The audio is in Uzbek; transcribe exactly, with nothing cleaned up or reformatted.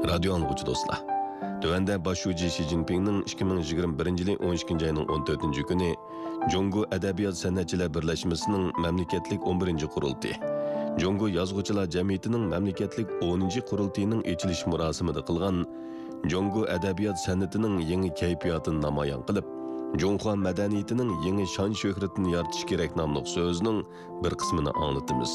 Radio anlıqçı dostlar. Tövəndə başçı Xi Jinpingning ikki ming yigirma birinchi yil o'n ikkinchi ayning o'n to'rtinchi kuni Jungo Adabiyot San'atchilar birlashmasining mamlakatlik o'n birinchi qurultiyi, Jungo Yozuvchilar jamiyatining mamlakatlik o'ninchi qurultiyining ochilish marosimida qilgan Jungo adabiyot san'atining yangi kayfiyatini namoyon qilib, Junxo madaniyatining yangi shon-shuhratini yaratish kerak nomli so'zning bir qismini anglatamiz.